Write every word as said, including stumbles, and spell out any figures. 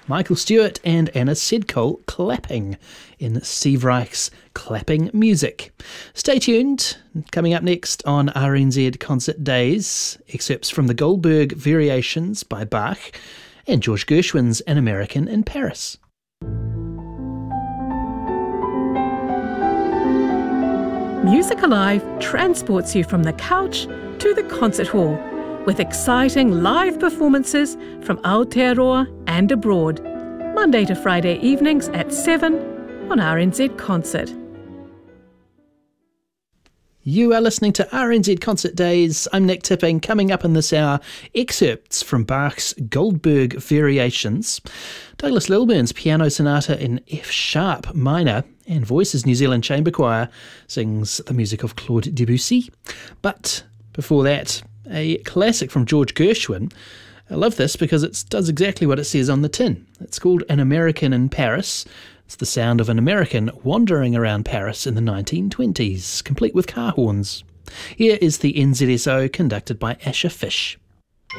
Michael Stewart and Anna Sedkol clapping in Steve Reich's Clapping Music. Stay tuned. Coming up next on R N Z Concert Days, excerpts from the Goldberg Variations by Bach and George Gershwin's An American in Paris. Music Alive transports you from the couch to the concert hall with exciting live performances from Aotearoa and abroad, Monday to Friday evenings at seven on R N Z Concert. You are listening to R N Z Concert Days. I'm Nick Tipping. Coming up in this hour, excerpts from Bach's Goldberg Variations, Douglas Lilburn's Piano Sonata in F sharp minor, and Voices New Zealand Chamber Choir sings the music of Claude Debussy. But before that, a classic from George Gershwin. I love this because it does exactly what it says on the tin. It's called An American in Paris. It's the sound of an American wandering around Paris in the nineteen twenties, complete with car horns. Here is the N Z S O conducted by Asher Fish.